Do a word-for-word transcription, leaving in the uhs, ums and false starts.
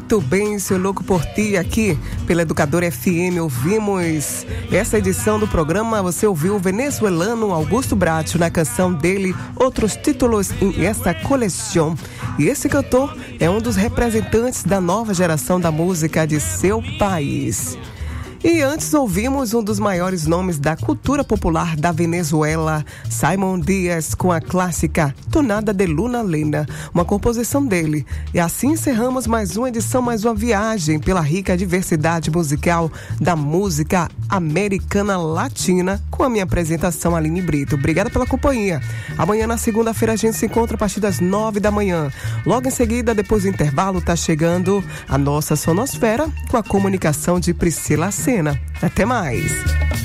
Muito bem, seu louco por ti, aqui pela Educadora F M. Ouvimos essa edição do programa. Você ouviu o venezuelano Augusto Bracho na canção dele Outros Títulos em Esta Coleção. E esse cantor é um dos representantes da nova geração da música de seu país. E antes ouvimos um dos maiores nomes da cultura popular da Venezuela, Simon Díaz, com a clássica Tonada de Luna Llena, uma composição dele. E assim encerramos mais uma edição, mais uma viagem pela rica diversidade musical da música americana latina, com a minha apresentação, Aline Brito. Obrigada pela companhia. Amanhã, na segunda-feira, a gente se encontra a partir das nove da manhã. Logo em seguida, depois do intervalo, tá chegando a nossa sonosfera com a comunicação de Priscila Sena. Até mais!